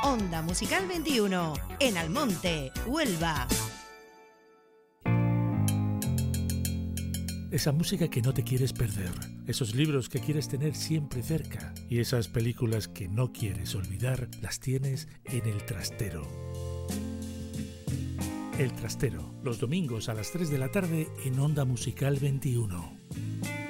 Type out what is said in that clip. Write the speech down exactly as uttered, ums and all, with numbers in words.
Onda Musical veintiuno, en Almonte, Huelva. Esa música que no te quieres perder, esos libros que quieres tener siempre cerca y esas películas que no quieres olvidar, las tienes en El Trastero. El Trastero, los domingos a las tres de la tarde en Onda Musical veintiuno.